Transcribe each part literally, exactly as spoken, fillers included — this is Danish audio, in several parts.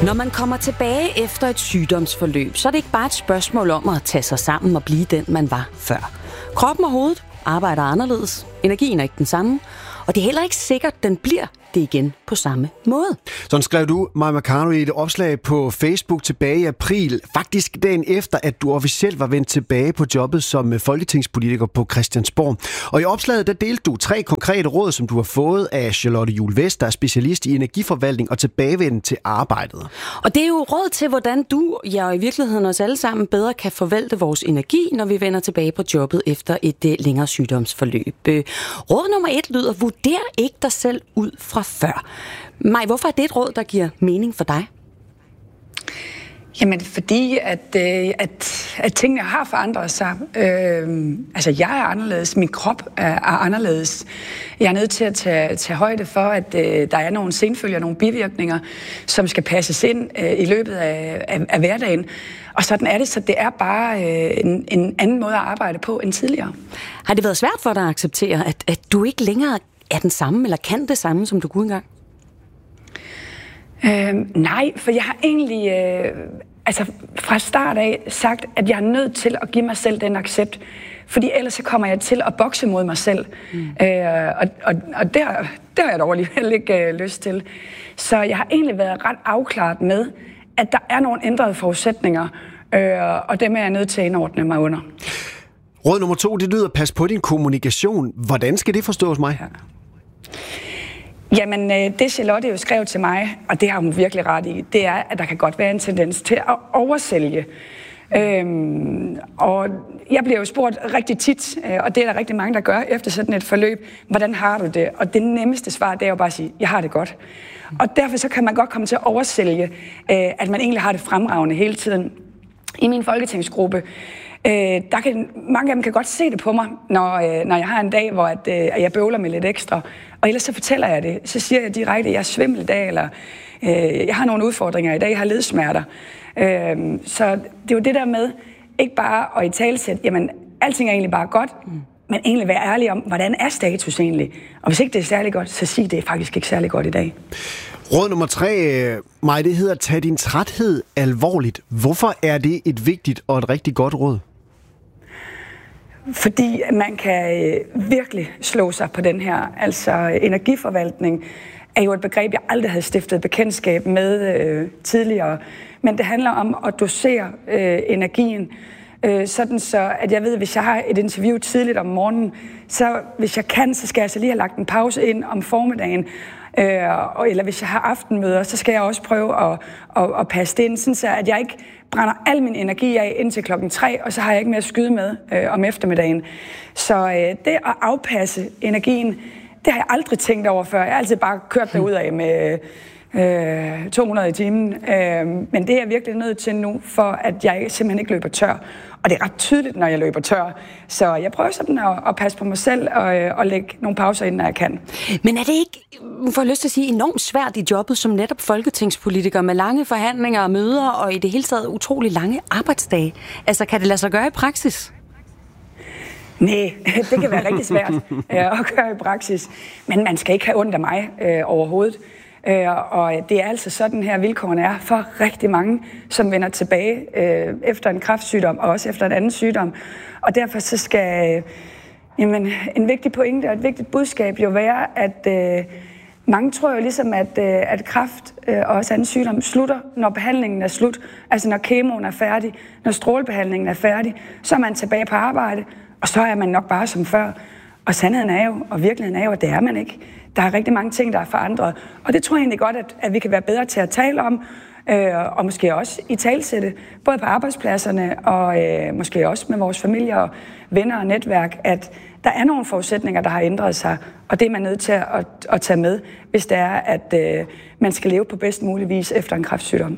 Når man kommer tilbage efter et sygdomsforløb, så er det ikke bare et spørgsmål om at tage sig sammen og blive den, man var før. Kroppen og hovedet arbejder anderledes. Energien er ikke den samme. Og det er heller ikke sikkert, den bliver det igen på samme måde. Sådan skrev du, Mai Mercado, i et opslag på Facebook tilbage i april. Faktisk dagen efter, at du officielt var vendt tilbage på jobbet som folketingspolitiker på Christiansborg. Og i opslaget, der delte du tre konkrete råd, som du har fået af Charlotte Juhl Westh, der er specialist i energiforvaltning og tilbagevenden til arbejdet. Og det er jo råd til, hvordan du, ja og i virkeligheden os alle sammen, bedre kan forvalte vores energi, når vi vender tilbage på jobbet efter et uh, længere sygdomsforløb. Uh, råd nummer et lyder, vurder ikke dig selv ud fra før. Maj, hvorfor er det et råd, der giver mening for dig? Jamen, fordi at, øh, at, at tingene har forandret sig. Øh, altså, jeg er anderledes. Min krop er, er anderledes. Jeg er nødt til at tage, tage højde for, at øh, der er nogle senfølger, nogle bivirkninger, som skal passes ind øh, i løbet af, af, af hverdagen. Og sådan er det, så det er bare øh, en, en anden måde at arbejde på end tidligere. Har det været svært for dig at acceptere, at, at du ikke længere er den samme, eller kan det samme, som du kunne engang? Øh, nej, for jeg har egentlig øh, altså fra start af sagt, at jeg er nødt til at give mig selv den accept. Fordi ellers så kommer jeg til at bokse mod mig selv. Mm. Øh, og og, og det, har, det har jeg dog alligevel ikke øh, lyst til. Så jeg har egentlig været ret afklaret med, at der er nogle ændrede forudsætninger, øh, og dem er jeg nødt til at indordne mig under. Råd nummer to, det lyder, pas på din kommunikation. Hvordan skal det forstås, mig? Ja. Jamen, det Charlotte jo skrev til mig, og det har hun virkelig ret i, det er, at der kan godt være en tendens til at oversælge. Øhm, og jeg bliver jo spurgt rigtig tit, og det er der rigtig mange, der gør efter sådan et forløb, hvordan har du det? Og det nemmeste svar, det er jo bare at sige, jeg har det godt. Og derfor så kan man godt komme til at oversælge, at man egentlig har det fremragende hele tiden. I min folketingsgruppe, øh, der kan, mange af dem kan godt se det på mig, når, øh, når jeg har en dag, hvor at, øh, jeg bøvler med lidt ekstra. Og ellers så fortæller jeg det. Så siger jeg direkte, at jeg er svimmel i dag, eller øh, jeg har nogle udfordringer i dag, jeg har ledsmerter. Øh, så det er jo det der med, ikke bare at italesætte, jamen alting er egentlig bare godt, mm. men egentlig være ærlig om, hvordan er status egentlig? Og hvis ikke det er særlig godt, så sig det er faktisk ikke særlig godt i dag. Råd nummer tre, Maj, det hedder, tag din træthed alvorligt. Hvorfor er det et vigtigt og et rigtig godt råd? Fordi man kan virkelig slå sig på den her. Altså energiforvaltning er jo et begreb, jeg aldrig havde stiftet bekendtskab med øh, tidligere. Men det handler om at dosere øh, energien. Øh, sådan så, at jeg ved, hvis jeg har et interview tidligt om morgenen, så hvis jeg kan, så skal jeg så lige have lagt en pause ind om formiddagen. Øh, eller hvis jeg har aftenmøder, så skal jeg også prøve at, at, at passe det ind, sådan så at jeg ikke brænder al min energi af indtil klokken tre, og så har jeg ikke mere at skyde med øh, om eftermiddagen. Så øh, det at afpasse energien, det har jeg aldrig tænkt over før. Jeg har altid bare kørt derudad med øh, to hundrede i timen. Øh, men det er jeg virkelig nødt til nu, for at jeg simpelthen ikke løber tør. Og det er ret tydeligt, når jeg løber tør. Så jeg prøver sådan at, at passe på mig selv og, og lægge nogle pauser ind, når jeg kan. Men er det ikke, får jeg lyst til at sige, enormt svært i jobbet som netop folketingspolitiker med lange forhandlinger og møder og i det hele taget utrolig lange arbejdsdage? Altså, kan det lade sig gøre i praksis? Nej, det kan være rigtig svært øh, at gøre i praksis. Men man skal ikke have ondt af mig øh, overhovedet. Øh, og det er altså sådan her, vilkårene er for rigtig mange, som vender tilbage øh, efter en kræftsygdom og også efter en anden sygdom. Og derfor så skal øh, jamen, en vigtig pointe og et vigtigt budskab jo være, at øh, mange tror jo ligesom, at, øh, at kræft øh, og også anden sygdom slutter, når behandlingen er slut. Altså når kemoen er færdig, når strålebehandlingen er færdig, så er man tilbage på arbejde, og så er man nok bare som før. Og sandheden er jo, og virkeligheden er jo, at det er man ikke. Der er rigtig mange ting, der er forandret. Og det tror jeg egentlig godt, at, at vi kan være bedre til at tale om, øh, og måske også i talsætte, både på arbejdspladserne og øh, måske også med vores familier og venner og netværk, at der er nogle forudsætninger, der har ændret sig, og det er man nødt til at, at, at tage med, hvis det er, at øh, man skal leve på bedst mulig vis efter en kræftsygdom.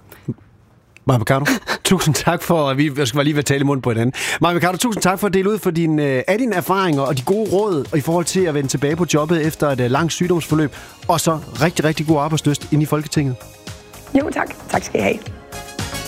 Mai Mercado, tusind tak for, at vi skal lige være tale i munden på hinanden. Mai Mercado, tusind tak for at dele ud for din, af dine erfaringer og de gode råd og i forhold til at vende tilbage på jobbet efter et langt sygdomsforløb, og så rigtig, rigtig god arbejdslyst inde i Folketinget. Jo, tak. Tak skal I have.